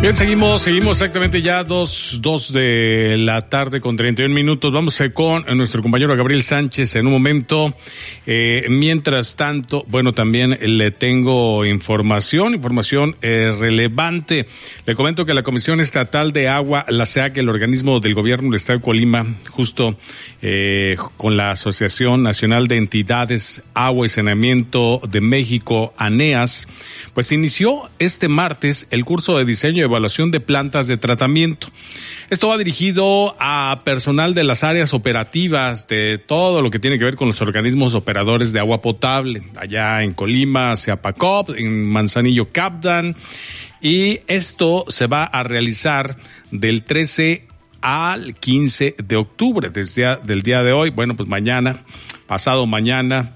Bien, seguimos exactamente ya 2 de la tarde con 31 minutos. Vamos con nuestro compañero Gabriel Sánchez en un momento. Mientras tanto, bueno, también le tengo información relevante. Le comento que la Comisión Estatal de Agua, la SEAC, el organismo del gobierno del Estado de Colima, justo con la Asociación Nacional de Entidades Agua y Saneamiento de México, ANEAS, pues inició este martes el curso de diseño y evaluación de plantas de tratamiento. Esto va dirigido a personal de las áreas operativas de todo lo que tiene que ver con los organismos operadores de agua potable, allá en Colima, Seapacop, en Manzanillo, Capdan, y esto se va a realizar del 13 al 15 de octubre, del día de hoy, bueno, pues mañana, pasado mañana,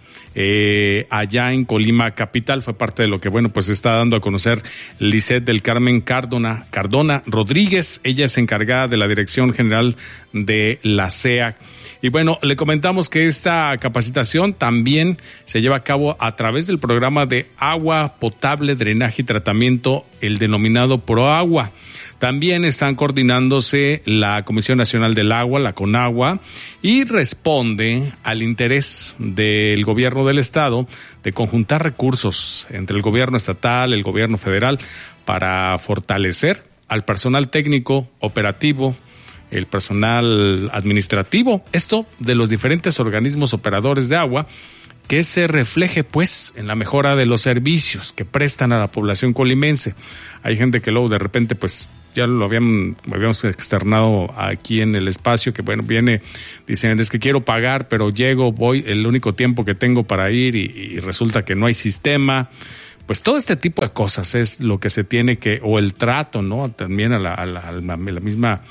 allá en Colima capital. Fue parte de lo que, bueno, pues está dando a conocer Lisette del Carmen Cardona Rodríguez. Ella es encargada de la Dirección General de la SEAC. Y bueno, le comentamos que esta capacitación también se lleva a cabo a través del programa de agua potable, drenaje y tratamiento, el denominado ProAgua. También están coordinándose la Comisión Nacional del Agua, la CONAGUA, y responde al interés del gobierno del estado de conjuntar recursos entre el gobierno estatal, el gobierno federal, para fortalecer al personal técnico, operativo, el personal administrativo, esto de los diferentes organismos operadores de agua, que se refleje pues en la mejora de los servicios que prestan a la población colimense. Hay gente que luego de repente pues ya lo habíamos externado aquí en el espacio, que bueno, dicen, es que quiero pagar, pero voy el único tiempo que tengo para ir y resulta que no hay sistema. Pues todo este tipo de cosas es lo que se tiene que, o el trato, ¿no? También a la misma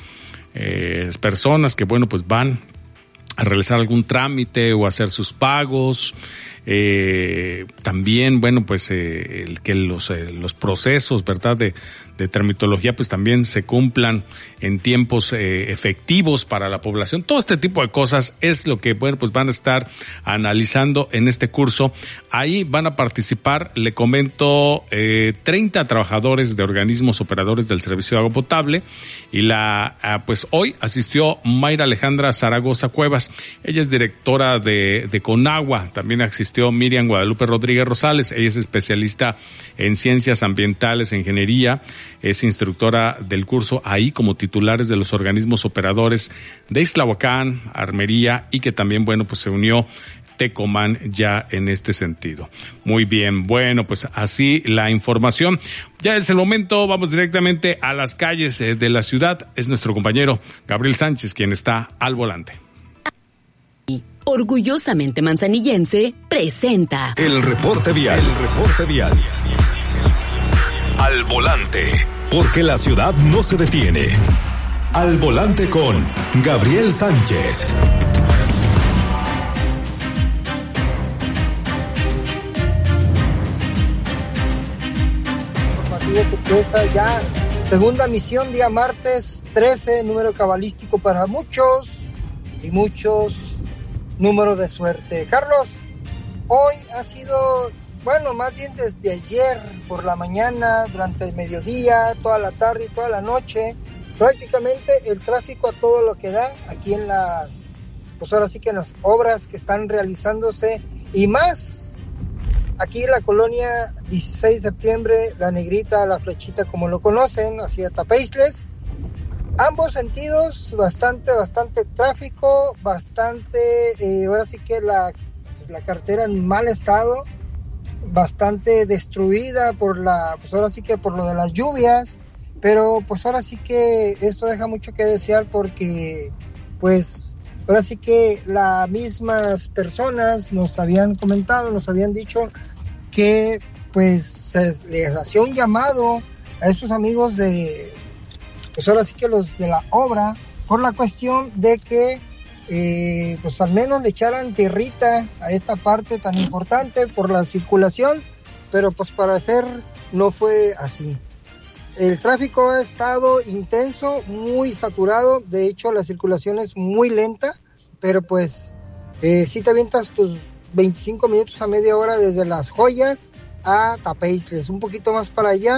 personas que, bueno, pues van a realizar algún trámite o hacer sus pagos. También, bueno, pues que los procesos, ¿verdad?, de tramitología, pues también se cumplan en tiempos efectivos para la población. Todo este tipo de cosas es lo que, bueno, pues van a estar analizando en este curso. Ahí van a participar, le comento, 30 trabajadores de organismos operadores del servicio de agua potable, y pues hoy asistió Mayra Alejandra Zaragoza Cuevas. Ella es directora de Conagua. También asistió Miriam Guadalupe Rodríguez Rosales. Ella es especialista en ciencias ambientales e ingeniería. Es instructora del curso ahí como titulares de los organismos operadores de Ixtlahuacán, Armería, y que también, bueno, pues se unió Tecomán ya en este sentido. Muy bien, bueno, pues así la información. Ya es el momento, vamos directamente a las calles de la ciudad. Es nuestro compañero Gabriel Sánchez quien está al volante. Orgullosamente manzanillense presenta el reporte vial. Al volante, porque la ciudad no se detiene. Al volante con Gabriel Sánchez. Ya, segunda misión, día martes 13, número cabalístico para muchos y muchos números de suerte. Carlos, hoy ha sido, bueno, más bien desde ayer por la mañana, durante el mediodía, toda la tarde y toda la noche, prácticamente el tráfico a todo lo que da aquí en pues ahora sí que en las obras que están realizándose, y más aquí en la colonia 16 de septiembre, La Negrita, La Flechita, como lo conocen, hacia Tapeisles. Ambos sentidos, bastante tráfico, ahora sí que la carretera en mal estado, bastante destruida pues ahora sí que por lo de las lluvias, pero pues ahora sí que esto deja mucho que desear, porque pues ahora sí que las mismas personas nos habían comentado, nos habían dicho que pues se les hacía un llamado a estos amigos pues ahora sí que los de la obra, por la cuestión de que pues al menos le echaran tierrita a esta parte tan importante por la circulación, pero pues para hacer no fue así. El tráfico ha estado intenso, muy saturado, de hecho la circulación es muy lenta, pero pues si te avientas tus 25 minutos a media hora desde Las Joyas a Tapeisles, un poquito más para allá,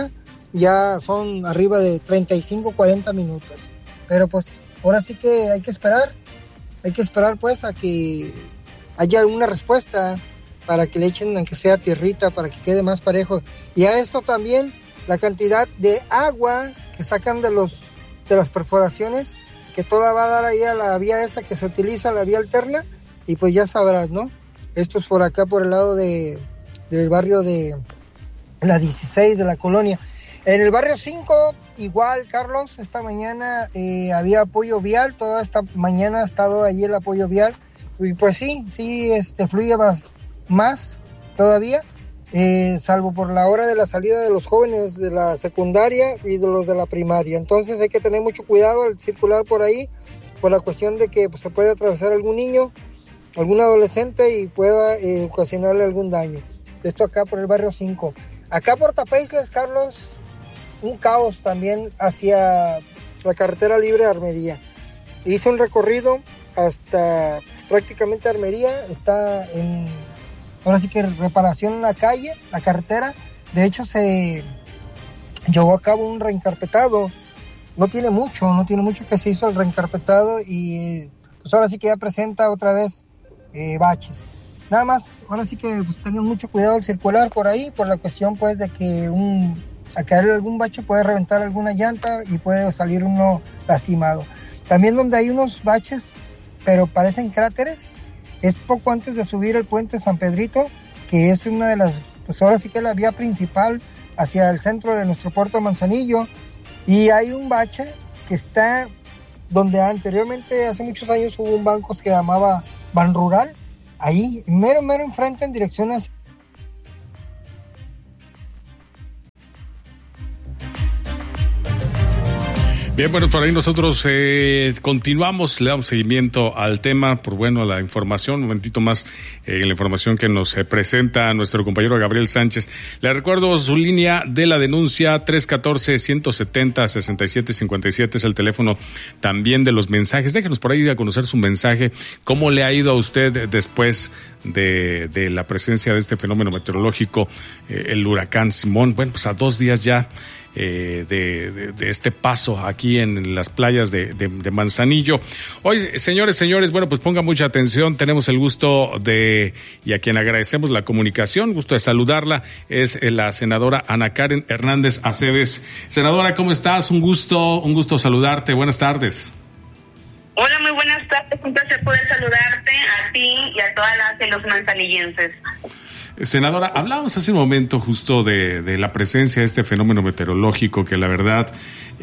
ya son arriba de 35, 40 minutos. Pero pues ahora sí que hay que esperar pues a que haya alguna respuesta para que le echen aunque sea tierrita, para que quede más parejo. Y a esto también la cantidad de agua que sacan de las perforaciones, que toda va a dar ahí a la vía esa que se utiliza, la vía alterna, y pues ya sabrás, ¿no? Esto es por acá, por el lado del barrio de la 16 de la colonia. En el barrio 5, igual, Carlos, esta mañana había apoyo vial, toda esta mañana ha estado allí el apoyo vial, y pues sí, fluye más todavía, salvo por la hora de la salida de los jóvenes de la secundaria y de los de la primaria. Entonces hay que tener mucho cuidado al circular por ahí, por la cuestión de que pues, se puede atravesar algún niño, algún adolescente y pueda ocasionarle algún daño. Esto acá por el barrio 5. Acá por Tapeisles, Carlos, un caos también hacia la carretera libre de Armería. Hice un recorrido hasta prácticamente Armería, está ahora sí que reparación en la calle, la carretera. De hecho se llevó a cabo un reencarpetado, no tiene mucho que se hizo el reencarpetado y pues ahora sí que ya presenta otra vez baches. Nada más, ahora sí que pues, tengan mucho cuidado al circular por ahí, por la cuestión pues de que al caer algún bache puede reventar alguna llanta y puede salir uno lastimado. También donde hay unos baches, pero parecen cráteres, es poco antes de subir el puente San Pedrito, que es una de las, pues ahora sí que es la vía principal hacia el centro de nuestro puerto de Manzanillo, y hay un bache que está donde anteriormente, hace muchos años, hubo un banco que se llamaba Ban Rural, ahí, mero enfrente en dirección hacia... Bien, bueno, por ahí nosotros continuamos, le damos seguimiento al tema, por bueno, la información, un momentito más, la información que nos presenta nuestro compañero Gabriel Sánchez. Le recuerdo su línea de la denuncia, 314-170-6757, es el teléfono también de los mensajes. Déjenos por ahí a conocer su mensaje, cómo le ha ido a usted después de la presencia de este fenómeno meteorológico, el huracán Simón. Bueno, pues a 2 días ya de este paso aquí en las playas de Manzanillo. Hoy, señores, bueno, pues ponga mucha atención. Tenemos el gusto y a quien agradecemos la comunicación, gusto de saludarla, es la senadora Ana Karen Hernández Aceves. Senadora, ¿cómo estás? Un gusto saludarte. Buenas tardes. Hola, muy buenas tardes. Un placer poder saludarte a ti y a todas las de los manzanillenses. Senadora, hablábamos hace un momento justo de la presencia de este fenómeno meteorológico que la verdad,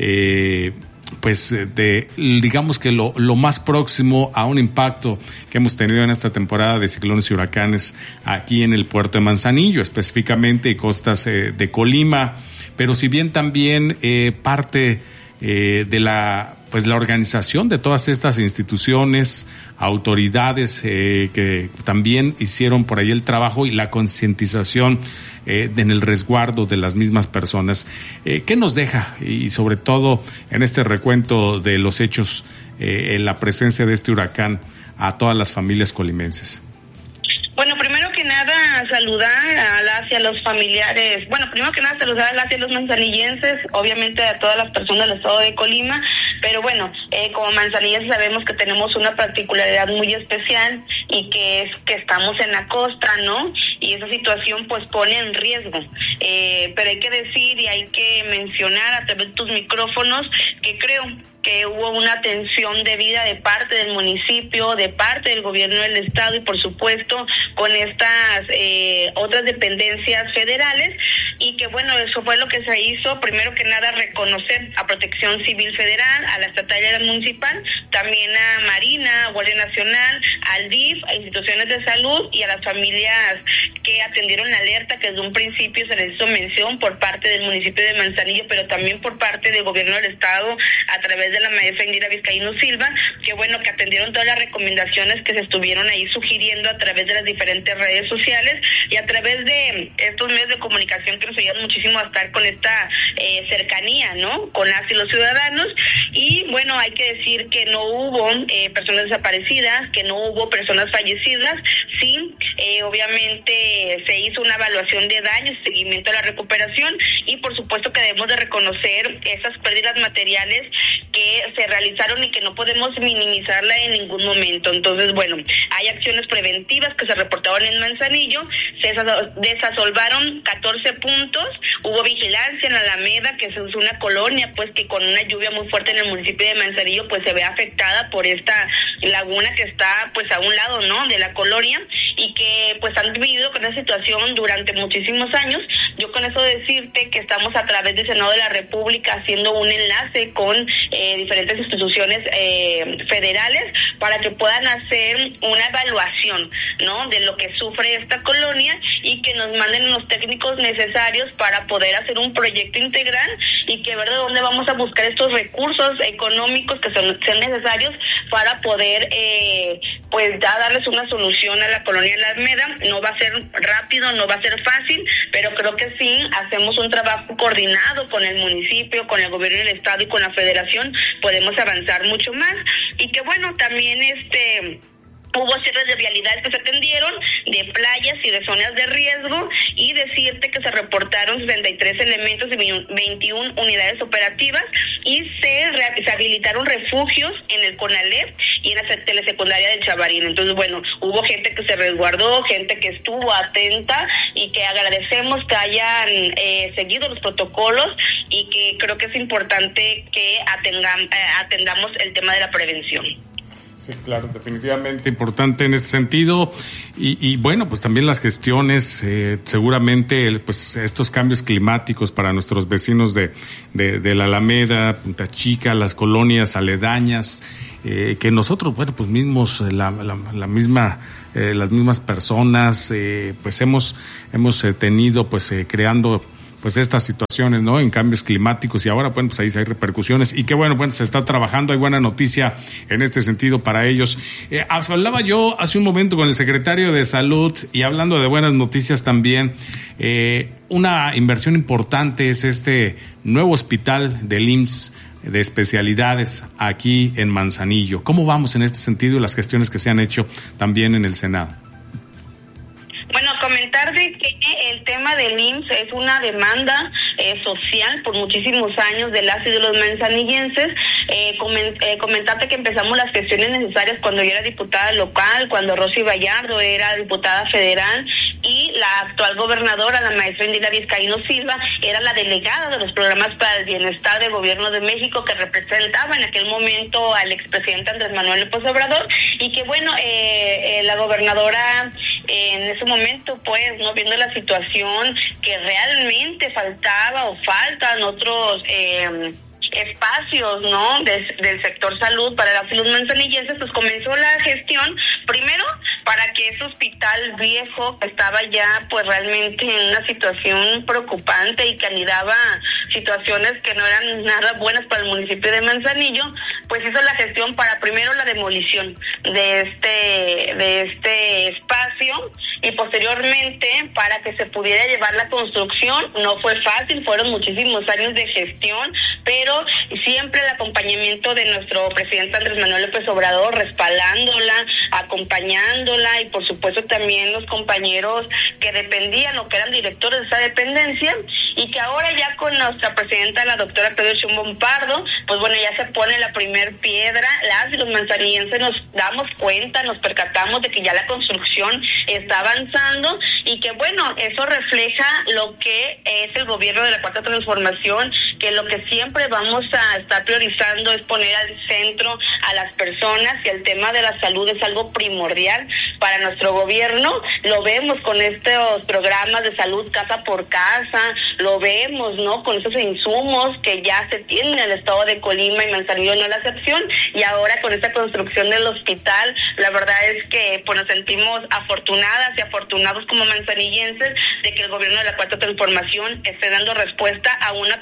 digamos que lo más próximo a un impacto que hemos tenido en esta temporada de ciclones y huracanes aquí en el puerto de Manzanillo, específicamente costas de Colima, pero si bien también parte de la organización de todas estas instituciones, autoridades que también hicieron por ahí el trabajo y la concientización en el resguardo de las mismas personas. ¿Qué nos deja? Y sobre todo en este recuento de los hechos, en la presencia de este huracán a todas las familias colimenses. Bueno, primero que nada saludar a las y a los familiares, primero que nada saludar a las y a los manzanillenses, obviamente a todas las personas del estado de Colima, pero como manzanillenses sabemos que tenemos una particularidad muy especial y que es que estamos en la costa, ¿no? Y esa situación pues pone en riesgo, pero hay que decir y hay que mencionar a través de tus micrófonos que creo que hubo una atención debida de parte del municipio, de parte del gobierno del estado y por supuesto con estas otras dependencias federales, y que eso fue lo que se hizo. Primero que nada reconocer a Protección Civil Federal, a la estatal y a la municipal, también a Marina, a Guardia Nacional, al DIF, a instituciones de salud y a las familias que atendieron la alerta que desde un principio se les hizo mención por parte del municipio de Manzanillo, pero también por parte del gobierno del estado a través de de la maestra Indira Vizcaíno Silva, que bueno, que atendieron todas las recomendaciones que se estuvieron ahí sugiriendo a través de las diferentes redes sociales y a través de estos medios de comunicación que nos ayudan muchísimo a estar con esta cercanía, ¿no?, con las y los ciudadanos. Y bueno, hay que decir que no hubo personas desaparecidas, que no hubo personas fallecidas. Sí, obviamente se hizo una evaluación de daños, seguimiento a la recuperación, y por supuesto que debemos de reconocer esas pérdidas materiales que se realizaron y que no podemos minimizarla en ningún momento. Entonces, bueno, hay acciones preventivas que se reportaron en Manzanillo, se desasolvaron 14 puntos, hubo vigilancia en Alameda, que es una colonia pues que con una lluvia muy fuerte en el municipio de Manzanillo pues se ve afectada por esta laguna que está pues a un lado, ¿no?, de la colonia, y que pues han vivido con esa situación durante muchísimos años. Yo con eso decirte que estamos a través del Senado de la República haciendo un enlace con diferentes instituciones federales para que puedan hacer una evaluación, ¿no?, de lo que sufre esta colonia y que nos manden los técnicos necesarios para poder hacer un proyecto integral y que ver de dónde vamos a buscar estos recursos económicos que sean necesarios para poder pues ya darles una solución a la colonia de la Alameda. No va a ser rápido, no va a ser fácil, pero creo que sí hacemos un trabajo coordinado con el municipio, con el gobierno del estado y con la federación, podemos avanzar mucho más. Y que bueno, también hubo cierres de vialidades que se atendieron, de playas y de zonas de riesgo, y decirte que se reportaron 63 elementos y 21 unidades operativas, y se habilitaron refugios en el CONALEP y en la telesecundaria de Chavarín. Entonces, bueno, hubo gente que se resguardó, gente que estuvo atenta, y que agradecemos que hayan seguido los protocolos, y que creo que es importante que atendamos el tema de la prevención. Sí, claro, definitivamente importante en este sentido. Y bueno, pues también las gestiones, seguramente pues estos cambios climáticos para nuestros vecinos de la Alameda, Punta Chica, las colonias aledañas, que nosotros, bueno, pues mismos, las mismas personas, pues hemos tenido, pues creando pues estas situaciones, ¿no?, en cambios climáticos, y ahora, bueno, pues ahí hay repercusiones, y que bueno, se está trabajando, hay buena noticia en este sentido para ellos. Hablaba yo hace un momento con el secretario de Salud, y hablando de buenas noticias también, una inversión importante es este nuevo hospital del IMSS de especialidades aquí en Manzanillo. ¿Cómo vamos en este sentido y las gestiones que se han hecho también en el Senado? Bueno, comentar de que el tema del IMSS es una demanda social por muchísimos años de las y de los manzanillenses. Comentarte que empezamos las gestiones necesarias cuando yo era diputada local, cuando Rosy Vallardo era diputada federal, y la actual gobernadora, la maestra Indira Vizcaíno Silva, era la delegada de los programas para el bienestar del gobierno de México, que representaba en aquel momento al expresidente Andrés Manuel López Obrador, y que bueno, la gobernadora en ese momento, pues, no viendo la situación que realmente faltaba o faltan otros espacios, ¿no?, del sector salud para la salud manzanillense, pues comenzó la gestión, primero, para que ese hospital viejo que estaba ya, pues, realmente en una situación preocupante y que anidaba situaciones que no eran nada buenas para el municipio de Manzanillo, pues hizo la gestión para primero la demolición de este espacio, y posteriormente para que se pudiera llevar la construcción. No fue fácil, fueron muchísimos años de gestión, pero siempre el acompañamiento de nuestro presidente Andrés Manuel López Obrador, respaldándola, acompañándola, y por supuesto también los compañeros que dependían o que eran directores de esa dependencia, y que ahora ya con nuestra presidenta, la doctora Claudia Sheinbaum Pardo, pues bueno, ya se pone la primer piedra. Las y los manzanillenses nos damos cuenta, nos percatamos de que ya la construcción está avanzando, y que bueno, eso refleja lo que es el gobierno de la Cuarta Transformación, que lo que siempre vamos a estar priorizando es poner al centro a las personas, y el tema de la salud es algo primordial para nuestro gobierno. Lo vemos con estos programas de salud casa por casa, lo vemos, ¿no?, con esos insumos que ya se tienen en el estado de Colima, y Manzanillo no es la excepción, y ahora con esta construcción del hospital, la verdad es que pues nos sentimos afortunadas y afortunados como manzanillenses de que el gobierno de la Cuarta Transformación esté dando respuesta a una petición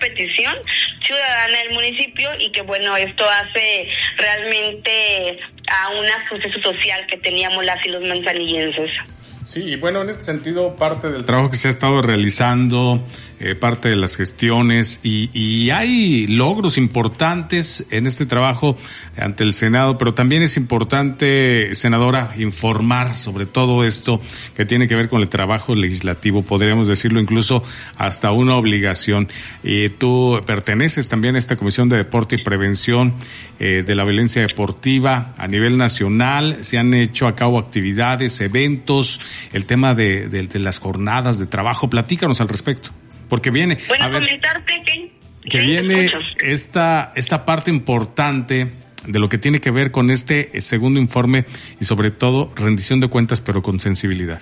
participación ciudadana del municipio y que bueno, esto hace realmente a un suceso social que teníamos las y los manzanillenses. Sí, y bueno, en este sentido, parte del trabajo que se ha estado realizando, parte de las gestiones, y hay logros importantes en este trabajo ante el Senado, pero también es importante, senadora, informar sobre todo esto que tiene que ver con el trabajo legislativo, podríamos decirlo incluso hasta una obligación. Tú perteneces también a esta Comisión de Deporte y Prevención de la Violencia Deportiva a nivel nacional. Se han hecho a cabo actividades, eventos, el tema de las jornadas de trabajo. Platícanos al respecto, porque viene... Bueno, comentarte que viene esta parte importante de lo que tiene que ver con este segundo informe y sobre todo rendición de cuentas, pero con sensibilidad.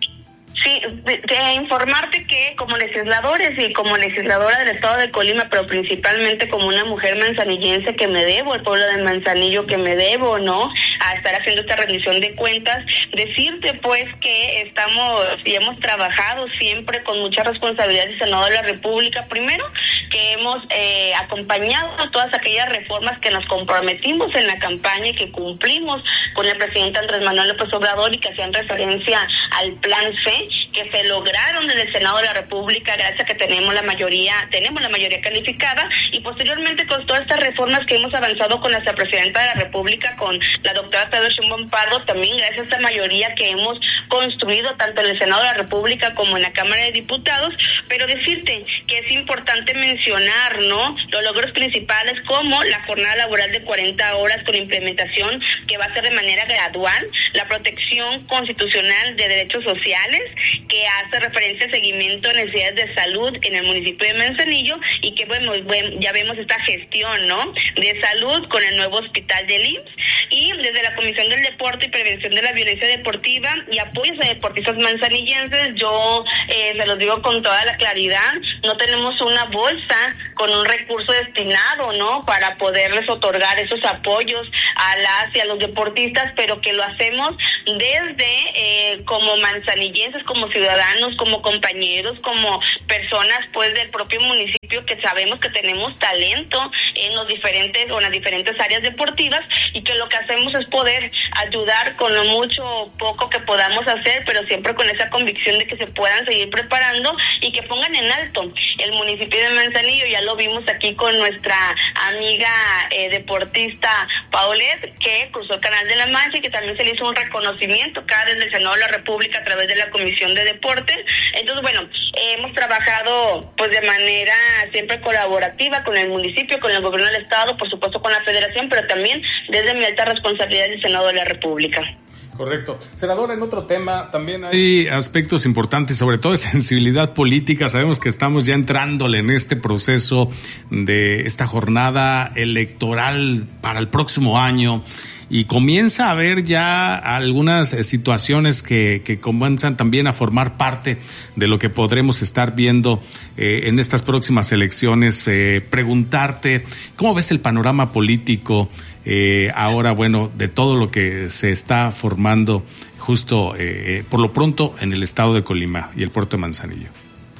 Sí, de informarte que como legisladores y como legisladora del estado de Colima, pero principalmente como una mujer manzanillense que me debo, el pueblo de Manzanillo que me debo, ¿no?, a estar haciendo esta rendición de cuentas, decirte pues que estamos y hemos trabajado siempre con mucha responsabilidad del Senado de la República. Primero, que hemos acompañado todas aquellas reformas que nos comprometimos en la campaña y que cumplimos con el presidente Andrés Manuel López Obrador y que hacían referencia al Plan C, que se lograron en el Senado de la República gracias a que tenemos la mayoría calificada, y posteriormente con todas estas reformas que hemos avanzado con nuestra presidenta de la República, con la doctora Claudia Sheinbaum Pardo, también gracias a esta mayoría que hemos construido tanto en el Senado de la República como en la Cámara de Diputados. Pero decirte que es importante mencionar, ¿no?, los logros principales como la jornada laboral de 40 horas con implementación que va a ser de manera gradual, la protección constitucional de derechos sociales, que hace referencia al seguimiento de necesidades de salud en el municipio de Manzanillo, y que bueno, ya vemos esta gestión, ¿no?, de salud con el nuevo hospital del IMSS, y desde la Comisión del Deporte y Prevención de la Violencia Deportiva y apoyos a deportistas manzanillenses, yo se los digo con toda la claridad, no tenemos una bolsa con un recurso destinado, ¿no?, para poderles otorgar esos apoyos a las y a los deportistas, pero que lo hacemos desde como manzanillenses, como ciudadanos, como compañeros, como personas pues del propio municipio, que sabemos que tenemos talento en las diferentes áreas deportivas, y que lo que hacemos es poder ayudar con lo mucho o poco que podamos hacer, pero siempre con esa convicción de que se puedan seguir preparando y que pongan en alto el municipio de Manzanillo. Ya lo vimos aquí con nuestra amiga deportista Paulette, que cruzó el Canal de la Mancha y que también se le hizo un reconocimiento acá desde el Senado de la República a través de la Comisión de Deportes. Entonces, bueno, hemos trabajado pues de manera siempre colaborativa con el municipio, con el gobierno del estado, por supuesto con la federación, pero también desde mi alta responsabilidad del Senado de la República. Correcto. Senadora, en otro tema también hay aspectos importantes, sobre todo de sensibilidad política. Sabemos que estamos ya entrándole en este proceso de esta jornada electoral para el próximo año, y comienza a haber ya algunas situaciones que comienzan también a formar parte de lo que podremos estar viendo en estas próximas elecciones. Preguntarte, ¿cómo ves el panorama político ahora, bueno, de todo lo que se está formando justo por lo pronto en el estado de Colima y el puerto de Manzanillo?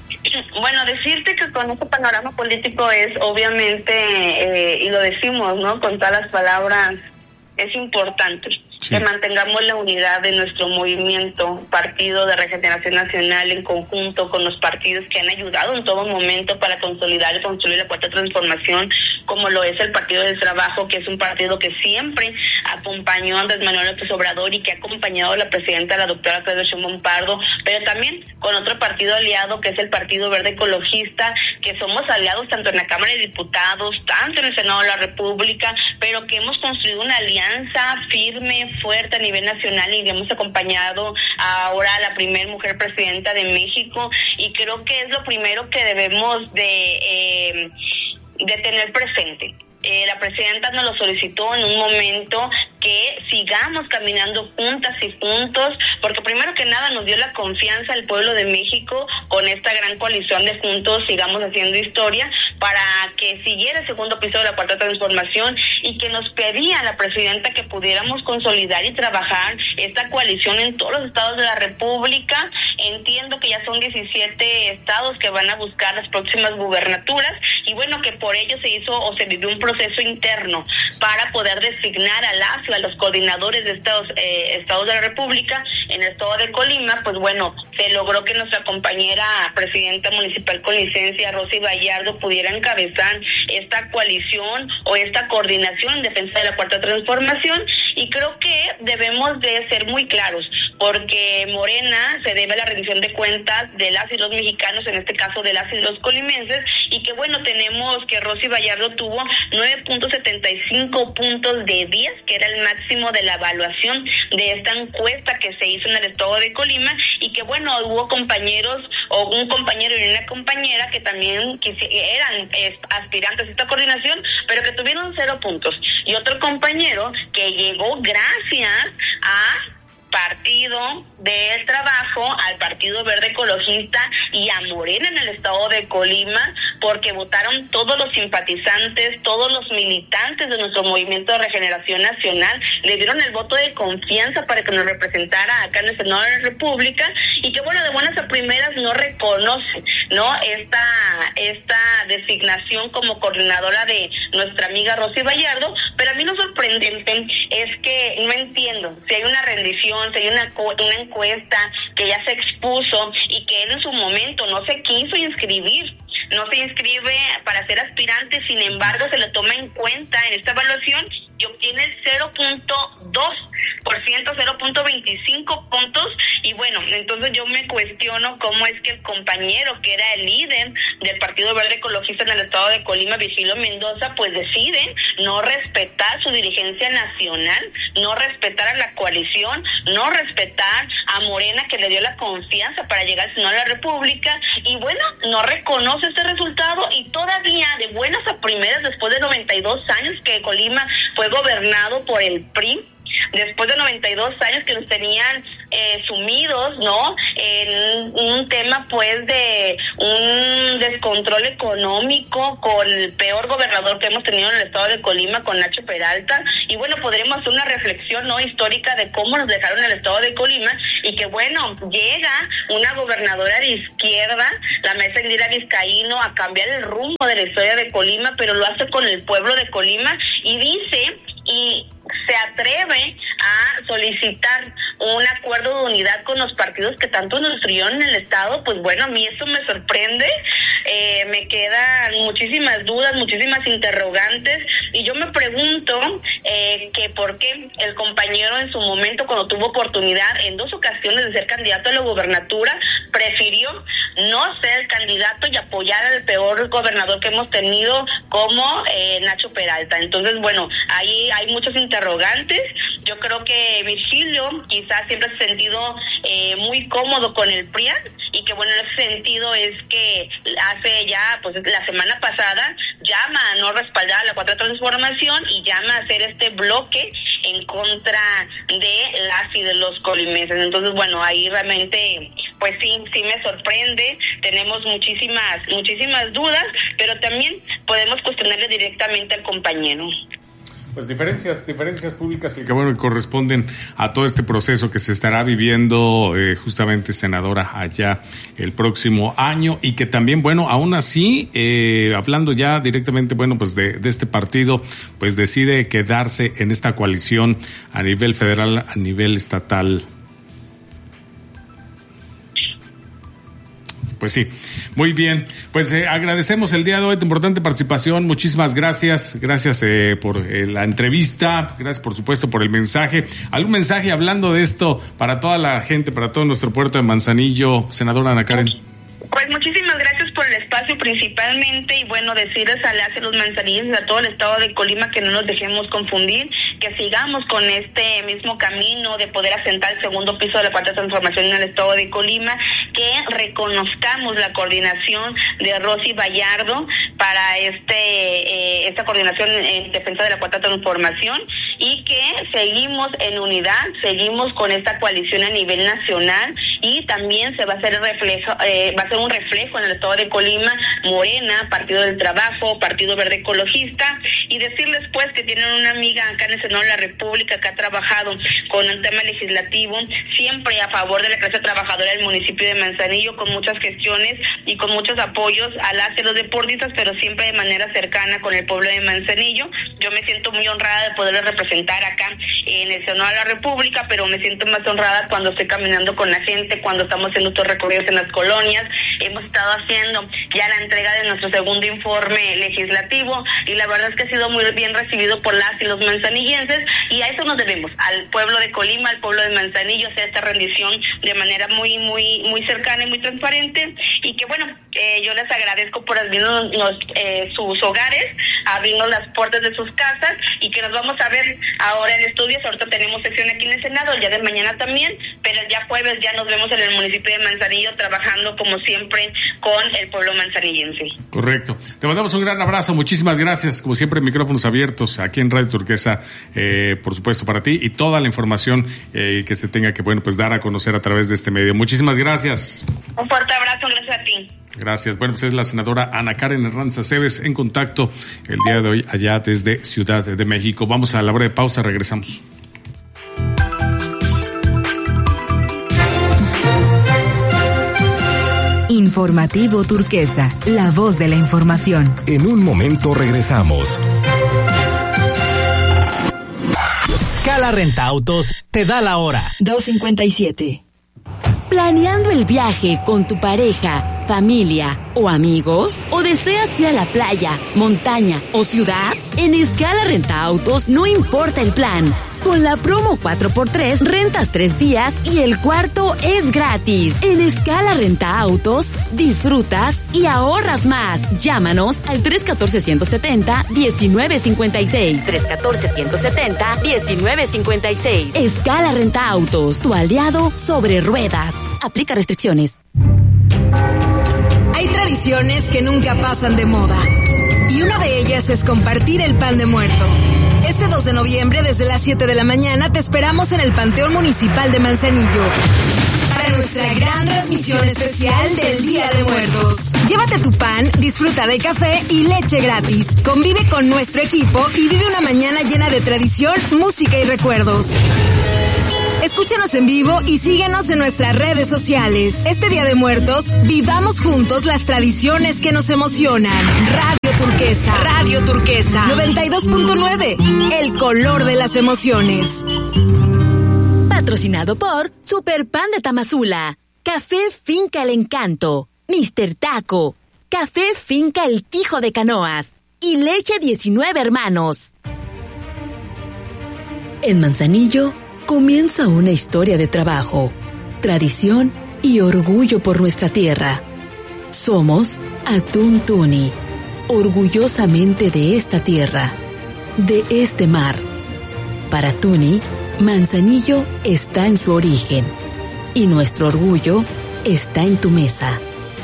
Bueno, decirte que con este panorama político es obviamente, y lo decimos, ¿no?, con todas las palabras, es importante que mantengamos la unidad de nuestro movimiento, Partido de Regeneración Nacional, en conjunto con los partidos que han ayudado en todo momento para consolidar y construir la cuarta transformación, como lo es el Partido del Trabajo, que es un partido que siempre acompañó a Andrés Manuel López Obrador y que ha acompañado a la presidenta, la doctora Claudia Sheinbaum Pardo, pero también con otro partido aliado que es el Partido Verde Ecologista, que somos aliados tanto en la Cámara de Diputados, tanto en el Senado de la República, pero que hemos construido una alianza firme, fuerte a nivel nacional, y hemos acompañado ahora a la primer mujer presidenta de México, y creo que es lo primero que debemos de tener presente. La presidenta nos lo solicitó en un momento, que sigamos caminando juntas y juntos, porque primero que nada nos dio la confianza al pueblo de México con esta gran coalición de Juntos Sigamos Haciendo Historia, para que siguiera el segundo piso de la cuarta transformación, y que nos pedía a la presidenta que pudiéramos consolidar y trabajar esta coalición en todos los estados de la República, entiendo que ya son 17 estados que van a buscar las próximas gubernaturas y bueno, que por ello se hizo o se vivió un proceso interno para poder designar a las o a los coordinadores de estados de la República. En el estado de Colima, pues bueno, se logró que nuestra compañera presidenta municipal con licencia, Rosy Gallardo, pudiera encabezar esta coalición o esta coordinación en defensa de la Cuarta Transformación, y creo que debemos de ser muy claros, porque Morena se debe a la rendición de cuentas de las y los mexicanos, en este caso de las y los colimenses, y que bueno, tenemos que Rosy Gallardo tuvo 9.75 puntos de 10, que era el máximo de la evaluación de esta encuesta que se hizo en el estado de Colima, y que bueno, hubo compañeros o un compañero y una compañera que también eran aspirantes a esta coordinación, pero que tuvieron 0 puntos, y otro compañero que llegó gracias a Partido del Trabajo, al Partido Verde Ecologista y a Morena en el estado de Colima, porque votaron todos los simpatizantes, todos los militantes de nuestro Movimiento de Regeneración Nacional, le dieron el voto de confianza para que nos representara acá en el Senado de la República, y que bueno, de buenas a primeras no reconoce, ¿no?, esta designación como coordinadora de nuestra amiga Rosy Gallardo. Pero a mí lo sorprendente es que no entiendo si hay una rendición, si hay una encuesta que ya se expuso y que él en su momento no se quiso inscribir, no se inscribe para ser aspirante, sin embargo se le toma en cuenta en esta evaluación y obtiene el 0.2%, 0.25 puntos, y bueno, entonces yo me cuestiono cómo es que el compañero que era el líder del Partido Verde Ecologista en el estado de Colima, Virgilio Mendoza, pues decide no respetar su dirigencia nacional, no respetar a la coalición, no respetar a Morena, que le dio la confianza para llegar al Senado de la República, y bueno, no reconoce este resultado, y todavía de buenas a primeras, después de 92 años que Colima fue gobernado por el PRI, después de 92 años que nos tenían sumidos, ¿no?, en un tema pues de un descontrol económico, con el peor gobernador que hemos tenido en el estado de Colima, con Nacho Peralta, y bueno, podremos hacer una reflexión, ¿no?, histórica de cómo nos dejaron en el estado de Colima, y que bueno, llega una gobernadora de izquierda, la maestra Indira Vizcaíno, a cambiar el rumbo de la historia de Colima, pero lo hace con el pueblo de Colima, y dice y se atreve a solicitar un acuerdo de unidad con los partidos que tanto nos destruyeron en el estado. Pues bueno, a mí eso me sorprende, me quedan muchísimas dudas, muchísimas interrogantes, y yo me pregunto que por qué el compañero en su momento, cuando tuvo oportunidad en 2 ocasiones de ser candidato a la gobernatura, prefirió no ser candidato y apoyar al peor gobernador que hemos tenido, como Nacho Peralta. Entonces bueno, ahí hay muchos interrogantes. Yo creo que Virgilio quizás siempre se ha sentido muy cómodo con el PRIAN, y que bueno, en ese sentido es que hace ya, pues la semana pasada, llama a no respaldar a la Cuarta Transformación y llama a hacer este bloque en contra de las y de los colimenses. Entonces bueno, ahí realmente pues sí me sorprende, tenemos muchísimas dudas, pero también podemos cuestionarle directamente al compañero. Pues diferencias públicas y que bueno, corresponden a todo este proceso que se estará viviendo justamente, senadora, allá el próximo año, y que también, bueno, aún así, hablando ya directamente, bueno, pues de este partido, pues decide quedarse en esta coalición a nivel federal, a nivel estatal. Pues sí, muy bien. Pues agradecemos el día de hoy tu importante participación. Muchísimas gracias. Gracias por la entrevista. Gracias, por supuesto, por el mensaje. ¿Algún mensaje hablando de esto para toda la gente, para todo nuestro puerto de Manzanillo, senadora Ana Karen? Pues muchísimas gracias por el espacio principalmente, y bueno, decirles a los manzanillenses, a todo el estado de Colima, que no nos dejemos confundir, que sigamos con este mismo camino de poder asentar el segundo piso de la Cuarta Transformación en el estado de Colima, que reconozcamos la coordinación de Rosy Gallardo para esta coordinación en defensa de la Cuarta Transformación, y que seguimos en unidad, seguimos con esta coalición a nivel nacional, y también se va a hacer un reflejo en el estado de Colima, Morena, Partido del Trabajo, Partido Verde Ecologista, y decirles pues que tienen una amiga acá en el Senado de la República que ha trabajado con el tema legislativo, siempre a favor de la clase trabajadora del municipio de Manzanillo, con muchas gestiones y con muchos apoyos a las y los deportistas, pero siempre de manera cercana con el pueblo de Manzanillo. Yo me siento muy honrada de poderles representar acá en el Senado de la República, pero me siento más honrada cuando estoy caminando con la gente, cuando estamos haciendo estos recorridos en las colonias. Hemos estado haciendo ya la entrega de nuestro segundo informe legislativo y la verdad es que ha sido muy bien recibido por las y los manzanillenses, y a eso nos debemos, al pueblo de Colima, al pueblo de Manzanillo, hacer esta rendición de manera muy cercana y muy transparente, y que bueno, yo les agradezco por abrirnos sus hogares, abrirnos las puertas de sus casas, y que nos vamos a ver ahora en estudios. Ahorita tenemos sección aquí en el Senado, el día de mañana también, pero el día jueves ya nos vemos en el municipio de Manzanillo trabajando como siempre con el pueblo manzanillense. Correcto. Te mandamos un gran abrazo, muchísimas gracias. Como siempre, micrófonos abiertos aquí en Radio Turquesa, por supuesto para ti, y toda la información que se tenga que dar a conocer a través de este medio. Muchísimas gracias. Un fuerte abrazo, gracias a ti. Gracias. Bueno, pues es la senadora Ana Karen Herranz Aceves en contacto el día de hoy allá desde Ciudad de México. Vamos a la breve pausa, regresamos. Informativo Turquesa, la voz de la información. En un momento regresamos. Scala Renta Autos te da la hora. 2:57. ¿Planeando el viaje con tu pareja, familia o amigos? ¿O deseas ir a la playa, montaña o ciudad? En Scala Renta Autos no importa el plan. Con la promo 4x3 rentas 3 días y el cuarto es gratis. En Scala Renta Autos disfrutas y ahorras más. Llámanos al 314-170-1956. 314-170-1956. Scala Renta Autos, tu aliado sobre ruedas. Aplica restricciones. Hay tradiciones que nunca pasan de moda. Y una de ellas es compartir el pan de muerto. Este 2 de noviembre, desde las 7 de la mañana, te esperamos en el Panteón Municipal de Manzanillo para nuestra gran transmisión especial del Día de Muertos. Llévate tu pan, disfruta de café y leche gratis. Convive con nuestro equipo y vive una mañana llena de tradición, música y recuerdos. Escúchanos en vivo y síguenos en nuestras redes sociales. Este Día de Muertos, vivamos juntos las tradiciones que nos emocionan. Radio Turquesa 92.9, el color de las emociones. Patrocinado por Super Pan de Tamazula, Café Finca El Encanto, Mr. Taco, Café Finca El Tijo de Canoas y Leche 19 Hermanos. En Manzanillo comienza una historia de trabajo, tradición y orgullo por nuestra tierra. Somos Atún Tuni, orgullosamente de esta tierra, de este mar. Para Tuni, Manzanillo está en su origen y nuestro orgullo está en tu mesa.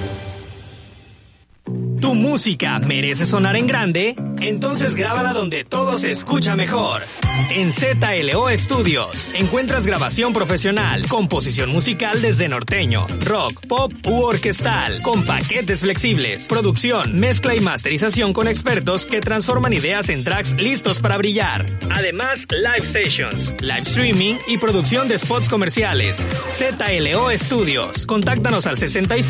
¿Tu música merece sonar en grande? Entonces grábala donde todo se escucha mejor. En ZLO Estudios encuentras grabación profesional, composición musical desde norteño, rock, pop u orquestal, con paquetes flexibles, producción, mezcla y masterización con expertos que transforman ideas en tracks listos para brillar. Además, live sessions, live streaming y producción de spots comerciales. ZLO Estudios. Contáctanos al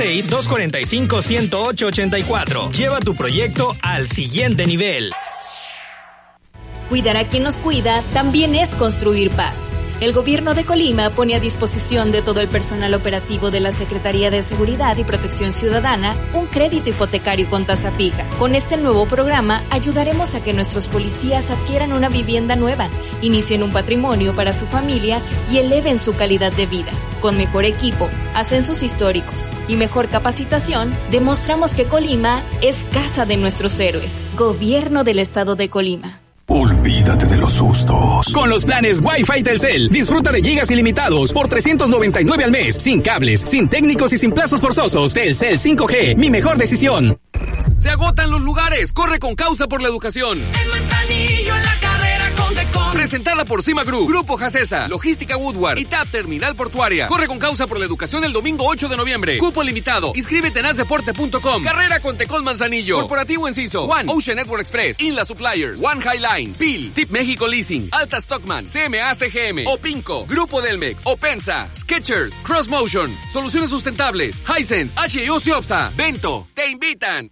66-245-108-84. Lleva tu proyecto al siguiente nivel. Cuidar a quien nos cuida también es construir paz. El gobierno de Colima pone a disposición de todo el personal operativo de la Secretaría de Seguridad y Protección Ciudadana un crédito hipotecario con tasa fija. Con este nuevo programa ayudaremos a que nuestros policías adquieran una vivienda nueva, inicien un patrimonio para su familia y eleven su calidad de vida. Con mejor equipo, ascensos históricos y mejor capacitación, demostramos que Colima es casa de nuestros héroes. Gobierno del Estado de Colima. Olvídate de los sustos. Con los planes Wi-Fi Telcel, disfruta de gigas ilimitados por $399 al mes, sin cables, sin técnicos y sin plazos forzosos. Telcel 5G, mi mejor decisión. Se agotan los lugares, corre con causa por la educación. En Manzanillo, en la carrera Presentada por Cima Group, Grupo Jacesa, Logística Woodward y TAP Terminal Portuaria. Corre con causa por la educación el domingo 8 de noviembre. Cupo limitado. Inscríbete en asdeporte.com. Carrera con Tecol Manzanillo. Corporativo Enciso. One, Ocean Network Express, Inla Suppliers, One Highline, PIL, Tip México Leasing, Alta Stockman, CMA CGM, Opinco, Grupo Delmex, Opensa, Skechers, Cross Motion, Soluciones Sustentables, Hisense, H&U Ciopsa, Vento, te invitan.